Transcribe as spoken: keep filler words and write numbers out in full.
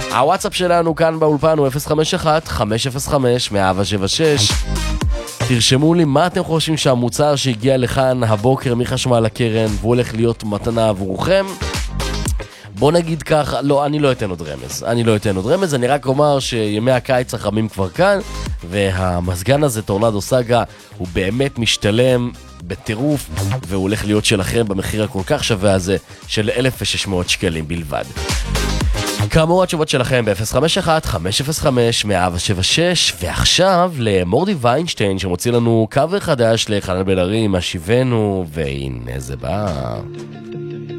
הוואטסאפ שלנו כאן באולפן הוא אפס חמש אחת חמש אפס חמש ארבע שבע שש. תרשמו לי מה אתם חושבים שהמוצר שהגיע לכאן הבוקר מחשמל הקרן והוא הולך להיות מתנה עבורכם. בוא נגיד כך, לא, אני לא אתן עוד רמז, אני לא אתן עוד רמז, אני רק אומר שימי הקיץ החמים כבר כאן, והמזגן הזה, טורנדו סאגה, הוא באמת משתלם בטירוף, והוא הולך להיות שלכם במחיר הכל כך שווה הזה של אלף ושש מאות שקלים בלבד. כאמור התשובות שלכם ב-אפס חמש אחת חמש אפס חמש ארבע שבע שש, ועכשיו למורדי ויינשטיין שמוציא לנו קאבר חדש לחנן בן ארי, מה שיבנו, והנה זה בא.